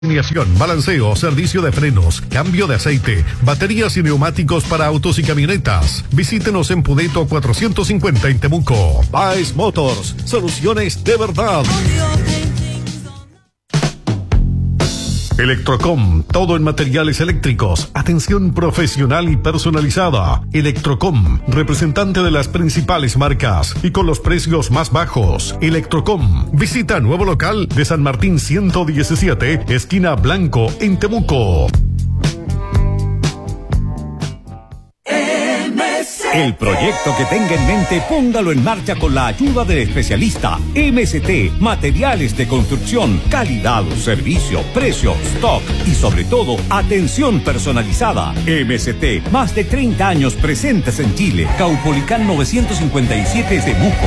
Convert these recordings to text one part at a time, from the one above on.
Alineación, balanceo, servicio de frenos, cambio de aceite, baterías y neumáticos para autos y camionetas. Visítenos en Pudeto 450 en Temuco. Baez Motors, soluciones de verdad. Electrocom, todo en materiales eléctricos, atención profesional y personalizada. Electrocom, representante de las principales marcas y con los precios más bajos. Electrocom, visita nuevo local de San Martín 117, esquina Blanco, en Temuco. El proyecto que tenga en mente, póngalo en marcha con la ayuda del especialista. MST, materiales de construcción, calidad, servicio, precio, stock y sobre todo, atención personalizada. MST, más de 30 años presentes en Chile. Caupolicán 957 Temuco.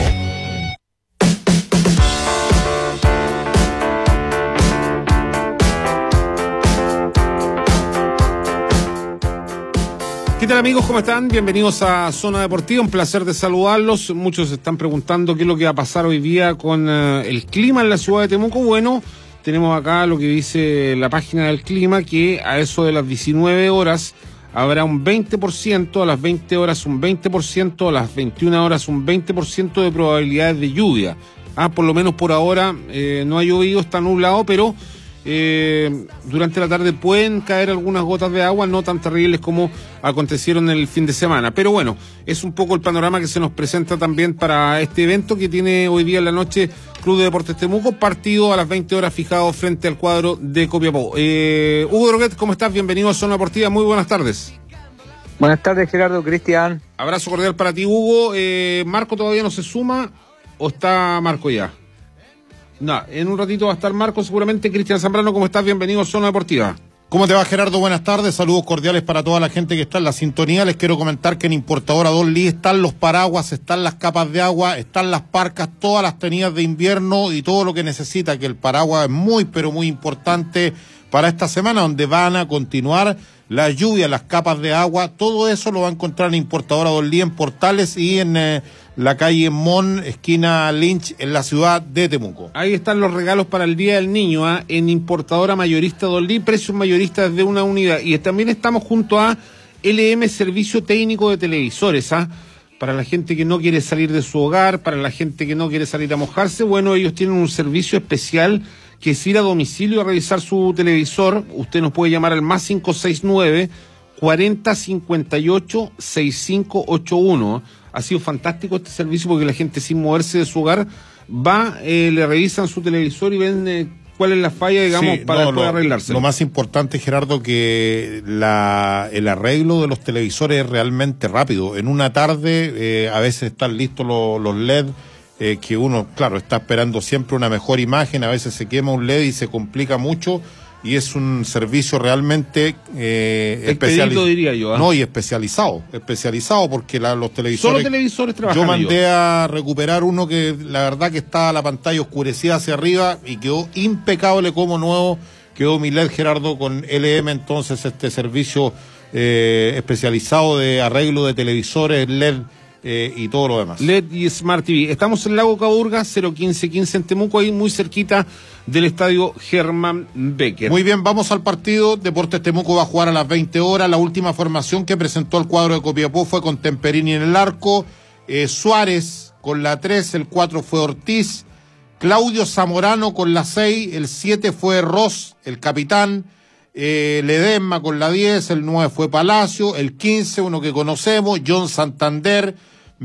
¿Qué tal, amigos? ¿Cómo están? Bienvenidos a Zona Deportiva, un placer de saludarlos. Muchos se están preguntando qué es lo que va a pasar hoy día con el clima en la ciudad de Temuco. Bueno, tenemos acá lo que dice la página del clima, que a eso de las 19 horas habrá un 20%, a las 20 horas un 20%, a las 21 horas un 20% de probabilidades de lluvia. Por lo menos por ahora no ha llovido, está nublado, pero durante la tarde pueden caer algunas gotas de agua, no tan terribles como acontecieron el fin de semana, pero bueno, es un poco el panorama que se nos presenta también para este evento que tiene hoy día en la noche Club de Deportes Temuco, partido a las 20 horas fijado frente al cuadro de Copiapó. Hugo Droguet, ¿cómo estás? Bienvenido a Zona Deportiva, muy buenas tardes. Buenas tardes, Gerardo, Cristian. Abrazo cordial para ti, Hugo. ¿Marco todavía no se suma o está Marco ya? No, en un ratito va a estar Marco, seguramente. Cristian Zambrano, ¿cómo estás? Bienvenido a Zona Deportiva. ¿Cómo te va, Gerardo? Buenas tardes, saludos cordiales para toda la gente que está en la sintonía. Les quiero comentar que en Importadora Don Lee están los paraguas, están las capas de agua, están las parcas, todas las tenidas de invierno y todo lo que necesita, que el paraguas es muy, pero muy importante para esta semana, donde van a continuar la lluvia, las capas de agua. Todo eso lo va a encontrar en Importadora Don Lee, en Portales y en la calle Mon, esquina Lynch, en la ciudad de Temuco. Ahí están los regalos para el Día del Niño, en Importadora Mayorista Don Lee, precios mayoristas de una unidad. Y también estamos junto a LM Servicio Técnico de Televisores, para la gente que no quiere salir de su hogar, para la gente que no quiere salir a mojarse. Bueno, ellos tienen un servicio especial que es ir a domicilio a revisar su televisor. Usted nos puede llamar al más 569 40 58 6581. Ha sido fantástico este servicio porque la gente, sin moverse de su hogar, va, le revisan su televisor y ven cuál es la falla, digamos, para poder arreglarse. Lo más importante, Gerardo, que el arreglo de los televisores es realmente rápido. En una tarde a veces están listos los LED, que uno, claro, está esperando siempre una mejor imagen. A veces se quema un LED y se complica mucho. Y es un servicio realmente especializado, diría yo. No, y especializado porque los televisores... Solo televisores trabajan. Yo mandé a recuperar uno que la verdad que estaba la pantalla oscurecida hacia arriba y quedó impecable como nuevo. Quedó mi LED, Gerardo, con LM, entonces este servicio especializado de arreglo de televisores, LED y todo lo demás. LED y Smart TV. Estamos en Lago Caburga, 01515 en Temuco, ahí muy cerquita del estadio Germán Becker. Muy bien, vamos al partido. Deportes Temuco va a jugar a las 20 horas. La última formación que presentó el cuadro de Copiapó fue con Temperini en el arco, Suárez con la 3, el 4 fue Ortiz, Claudio Zamorano con la 6, el 7 fue Ross, el capitán, Ledesma con la 10, el 9 fue Palacio, el 15, uno que conocemos, John Santander,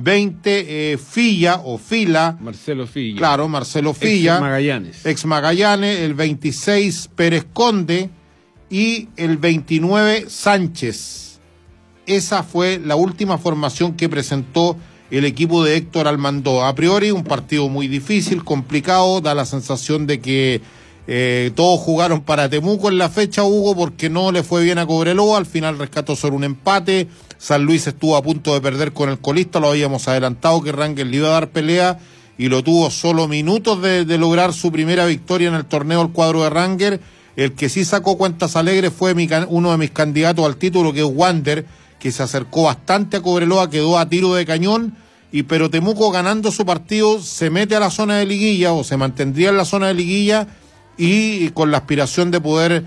20, Filla o Fila. Marcelo Filla. Claro, Marcelo Filla. Ex Magallanes. El 26, Pérez Conde. Y el 29, Sánchez. Esa fue la última formación que presentó el equipo de Héctor Almandó. A priori, un partido muy difícil, complicado. Da la sensación de que todos jugaron para Temuco en la fecha, Hugo, porque no le fue bien a Cobreloa. Al final rescató solo un empate. San Luis estuvo a punto de perder con el colista, lo habíamos adelantado que Rangel le iba a dar pelea y lo tuvo solo minutos de lograr su primera victoria en el torneo el cuadro de Rangel. El que sí sacó cuentas alegres fue uno de mis candidatos al título, que es Wander, que se acercó bastante a Cobreloa, quedó a tiro de cañón, pero Temuco, ganando su partido, se mete a la zona de liguilla o se mantendría en la zona de liguilla y con la aspiración de poder